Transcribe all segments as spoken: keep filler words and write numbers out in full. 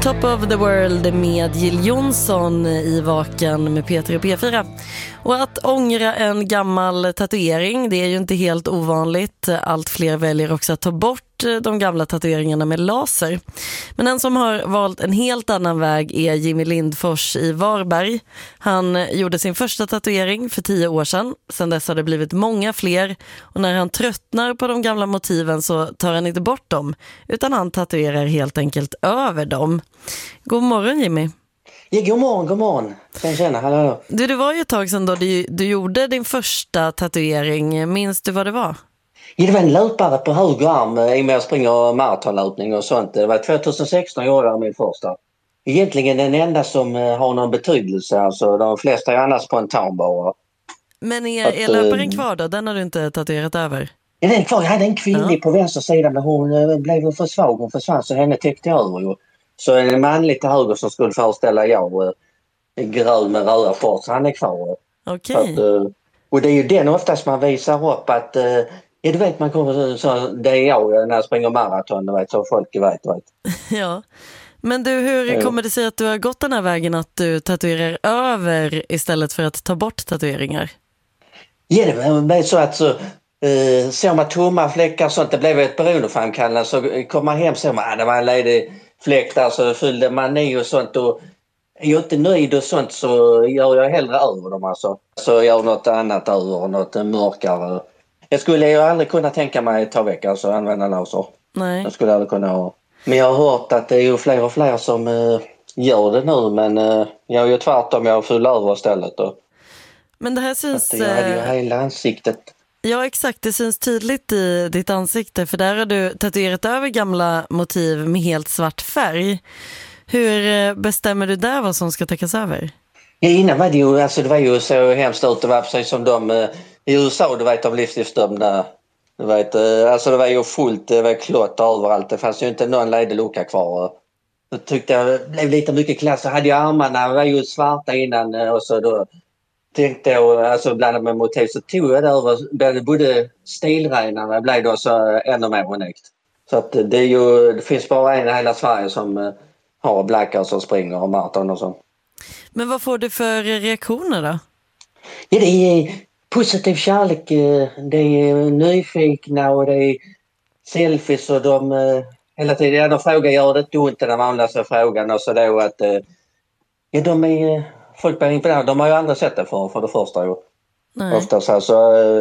Top of the World med Jill Johnson i Vaken med P tre och P fyra. Och att ångra en gammal tatuering, det är ju inte helt ovanligt. Allt fler väljer också att ta bort de gamla tatueringarna med laser. Men en som har valt en helt annan väg är Jimmy Lindfors i Varberg. Han gjorde sin första tatuering för tio år sedan. Sedan dess har det blivit många fler. Och när han tröttnar på de gamla motiven så tar han inte bort dem, utan han tatuerar helt enkelt över dem. God morgon Jimmy. Ja, god morgon, god morgon. Sen känna, hallå. Du, det var ju ett tag sedan då du, du gjorde din första tatuering. Minns du vad det var? Ja, det var en löpare på höger arm i och med att springa maratonlöpning och sånt. Det var tjugohundrasexton gjorde jag min första. Egentligen den enda som har någon betydelse. Alltså de flesta är annars spontan bara. Men är, att, är löparen kvar då? Den har du inte tatuerat över? Ja, den är kvar. Jag hade en kvinnlig ja. på vänster sida, men hon blev för svag. Hon försvann så henne täckte jag över ju. Så en manlig till höger som skulle föreställa jag grön med röda shorts, han är kvar. Okej. Okay. Och det är ju den oftast man visar upp att, ja du vet man kommer så, det är jag när jag springer maraton, du vet, så folk vet, vet. Ja, men du, hur kommer det sig att du har gått den här vägen att du tatuerar över istället för att ta bort tatueringar? Ja, det var så att så, eh, såg man tomma fläckar och sånt, det blev ett beroendeframkallande, så kom man hem och såg man, ah, det var en ledig fläck där, så fyllde man i och sånt, och är jag inte nöjd och sånt så gör jag hellre över dem alltså. Så jag gör något annat över, något mörkare. Jag skulle ju aldrig kunna tänka mig ta väck, alltså använda laser. Nej. Jag skulle aldrig kunna ha. Men jag har hört att det är ju fler och fler som uh, gör det nu, men uh, jag är ju tvärtom, jag fyller över istället. Och, men det här syns... jag hade ju hela ansiktet. Ja, exakt. Det syns tydligt i ditt ansikte, för där har du tatuerat över gamla motiv med helt svart färg. Hur bestämmer du där vad som ska täckas över? Ja, innan var det ju, alltså det var ju så hemskt ut, det var precis som de uh, i U S A, du vet, av livstidsdömda. Du vet, uh, alltså det var ju fullt, det var klotter överallt, det fanns ju inte någon ledig lucka kvar. Då tyckte jag det blev lite mycket klass, så hade jag armarna, var ju svarta innan uh, och så då tänkte jag, alltså blandat med motiv, så tog jag det över, både stilrenarna blev då så ännu mer unikt. Så att det är ju, det finns bara en i hela Sverige som uh, har blackar som springer och maraton och så. Men vad får du för reaktioner då? Ja, det är positiv kärlek, det är nyfikna och det är selfies och de hela tiden, ja, de frågar gör det inte ont när man använder sig frågan och så då att ja, de är folk blir imponerade, de har ju aldrig sett det för, för det första ju. Nej. Oftast alltså,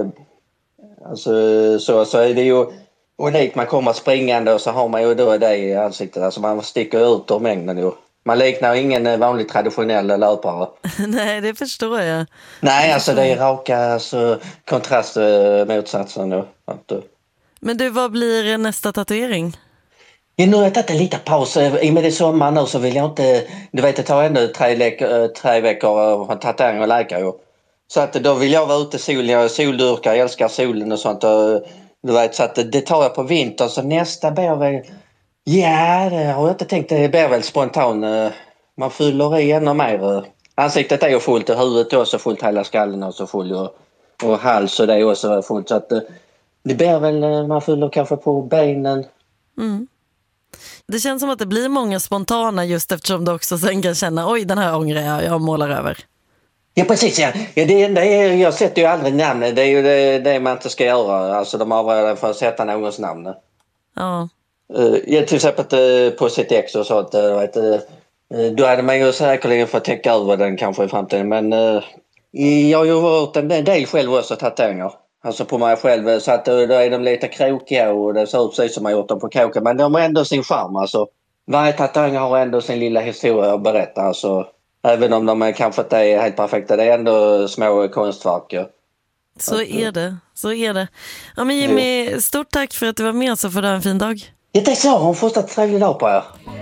alltså så, så är det ju unikt, man kommer springande och så har man ju då det i ansiktet, alltså man sticker ut ur mängden ju. Man liknar ingen vanlig traditionell löpare. Nej, det förstår jag. Nej, alltså det är raka alltså, kontrast motsatsen nu. Men du, vad blir nästa tatuering? Ja, nu har jag tagit en liten paus. I och med det sommar nu så vill jag inte... Du vet, det tar ändå tre, le- tre veckor från tatuering och läkare. Så att då vill jag vara ute i solen. Jag är soldyrkare, jag älskar solen och sånt. Och, du vet, så att det tar jag på vintern. Så nästa blir väl... Ja, det har jag inte tänkt. Det blir väl spontan. Man fyller i ännu mer. Ansiktet är ju fullt och huvudet är också fullt. Hela skallen är också full. Och, och hals och det är också fullt. Så att det blir väl... Man fyller kanske på benen. Mm. Det känns som att det blir många spontana just eftersom du också sen kan känna oj, den här ångrar jag, jag målar över. Ja, precis. Ja. Ja, det, det är, jag sätter ju aldrig namn. Det är ju det, det man inte ska göra. Alltså de avgör för att sätta någons namn. Ja. Ja, till exempel på sitt ex och sånt. Vet, då hade man ju säkerligen fått tänka över den kanske i framtiden. Men jag har ju varit en del själv också tatueringar. Alltså på mig själv. Så att då är de lite krokiga och det ser ut precis som man gjort dem på kåken. Men de har ändå sin charm. Alltså, varje tatuering har ändå sin lilla historia att berätta. Alltså, även om de kanske inte är helt perfekta. Det är ändå små konstverk. Ja. Så att, är det. Så är det. Ja, men Jimmy, stort tack för att du var med, så får du ha en fin dag. Ja, det är så. Hon får en trevlig dag på er.